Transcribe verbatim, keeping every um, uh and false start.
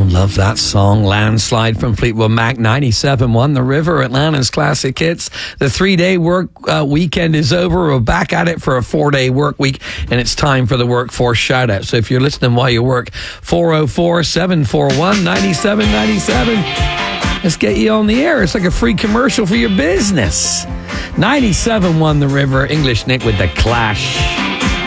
love that song. Landslide from Fleetwood Mac. ninety-seven point one The River, Atlanta's classic hits. The three-day work uh, weekend is over. We're back at it for a four-day work week, and it's time for the Workforce Shout-Out. So if you're listening while you work, four oh four, seven four one, nine seven nine seven. Let's get you on the air. It's like a free commercial for your business. ninety-seven point one The River. English Nick with The Clash.